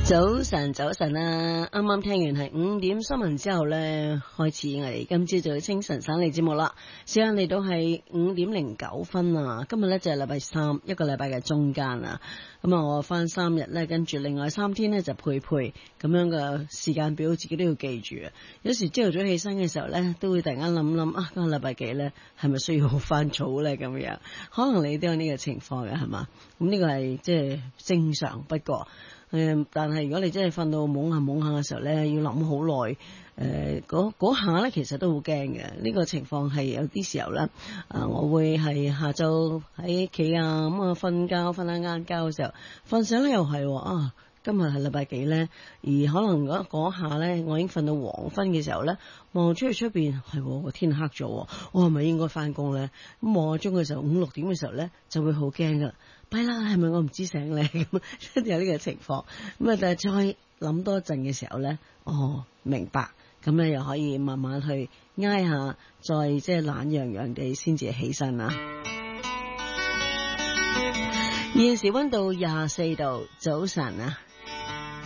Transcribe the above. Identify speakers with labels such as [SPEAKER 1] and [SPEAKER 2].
[SPEAKER 1] 早晨，早晨啊！啱啱聽完係5點新聞之後呢，開始我哋今朝早嘅清晨省理節目啦。時間嚟到係5點09分啊！今日呢就係禮拜三，一個禮拜嘅中間啊。咁啊，我翻3日呢，跟住另外3天呢就配咁樣嘅時間表，自己都要記住啊。有時朝頭早起身嘅時候呢，都會突然間諗啊，今個禮拜幾呢，係咪需要翻早呢？咁樣，可能你都有呢個情況嘅係嘛？咁呢個係即係正常不過。但係如果你真係瞓到懵下嘅時候咧，要諗好耐，嗰下咧其實都好驚嘅。呢個情況係有啲時候咧，我會係下晝喺屋企啊，咁啊瞓下晏覺嘅時候，瞓醒咧又係啊，今日係禮拜幾咧？而可能嗰下咧，我已經瞓到黃昏嘅時候咧，望出去出邊係個天黑咗，我係咪應該翻工咧？咁望下鐘嘅時候5-6點嘅時候咧，就會好驚噶啦。弊啦，係咪我唔知醒咧？咁一定有呢個情況。咁啊，但係再諗多一陣嘅時候咧，明白。咁咧又可以慢慢去挨下，再即係懶洋洋地先至起身啊。現時溫度24度，早晨啊。